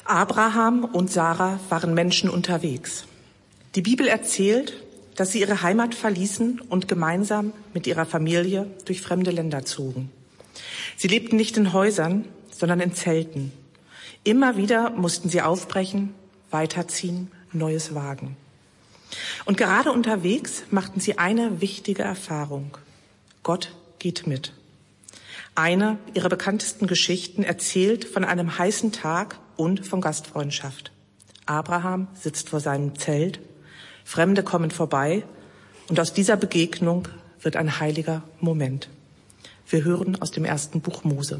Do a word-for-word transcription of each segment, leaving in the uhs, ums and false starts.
Abraham und Sarah waren Menschen unterwegs. Die Bibel erzählt, dass sie ihre Heimat verließen und gemeinsam mit ihrer Familie durch fremde Länder zogen. Sie lebten nicht in Häusern, sondern in Zelten. Immer wieder mussten sie aufbrechen, weiterziehen, Neues wagen. Und gerade unterwegs machten sie eine wichtige Erfahrung. Gott geht mit. Eine ihrer bekanntesten Geschichten erzählt von einem heißen Tag und von Gastfreundschaft. Abraham sitzt vor seinem Zelt, Fremde kommen vorbei und aus dieser Begegnung wird ein heiliger Moment. Wir hören aus dem ersten Buch Mose.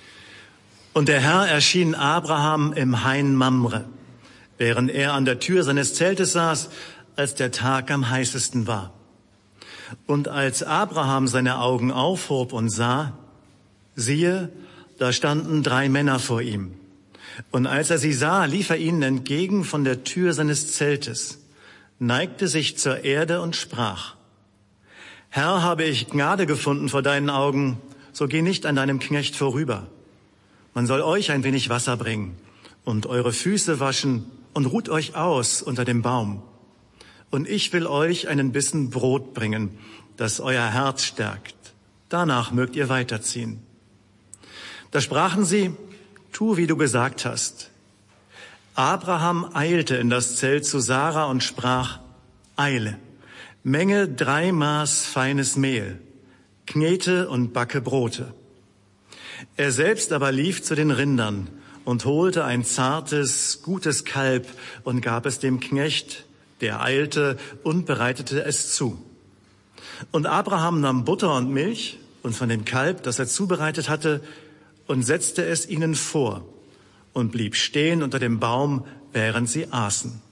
Und der Herr erschien Abraham im Hain Mamre, während er an der Tür seines Zeltes saß, als der Tag am heißesten war. Und als Abraham seine Augen aufhob und sah, siehe, da standen drei Männer vor ihm. Und als er sie sah, lief er ihnen entgegen von der Tür seines Zeltes, neigte sich zur Erde und sprach: Herr, habe ich Gnade gefunden vor deinen Augen, so geh nicht an deinem Knecht vorüber. Man soll euch ein wenig Wasser bringen und eure Füße waschen und ruht euch aus unter dem Baum. Und ich will euch einen Bissen Brot bringen, das euer Herz stärkt. Danach mögt ihr weiterziehen. Da sprachen sie: Tu, wie du gesagt hast. Abraham eilte in das Zelt zu Sarah und sprach: Eile, menge drei Maß feines Mehl, knete und backe Brote. Er selbst aber lief zu den Rindern und holte ein zartes, gutes Kalb und gab es dem Knecht, der eilte und bereitete es zu. Und Abraham nahm Butter und Milch und von dem Kalb, das er zubereitet hatte, und setzte es ihnen vor und blieb stehen unter dem Baum, während sie aßen.